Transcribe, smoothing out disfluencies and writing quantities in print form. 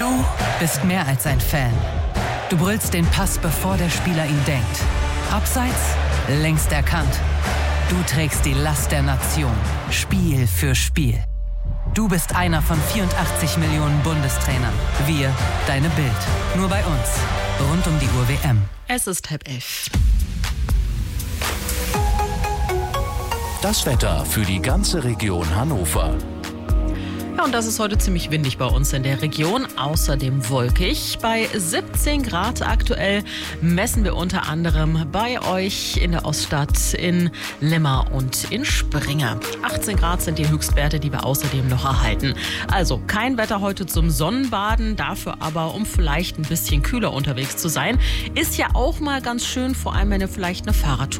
Du bist mehr als ein Fan. Du brüllst den Pass, bevor der Spieler ihn denkt. Abseits, längst erkannt. Du trägst die Last der Nation, Spiel für Spiel. Du bist einer von 84 Millionen Bundestrainern. Wir, deine Bild. Nur bei uns. Rund um die Uhr WM. Es ist 10:30. Das Wetter für die ganze Region Hannover. Ja, und das ist heute ziemlich windig bei uns in der Region, außerdem wolkig. Bei 17 Grad aktuell messen wir unter anderem bei euch in der Oststadt, in Limmer und in Springe. 18 Grad sind die Höchstwerte, die wir außerdem noch erhalten. Also kein Wetter heute zum Sonnenbaden, dafür aber, um vielleicht ein bisschen kühler unterwegs zu sein. Ist ja auch mal ganz schön, vor allem wenn ihr vielleicht eine Fahrradtour